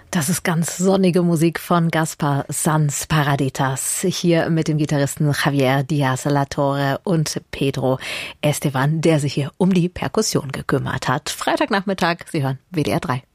Das ist ganz sonnige Musik von Gaspar Sanz Paraditas. Hier mit dem Gitarristen Javier Diaz-Latorre und Pedro Esteban, der sich hier um die Perkussion gekümmert hat. Freitagnachmittag, Sie hören WDR 3.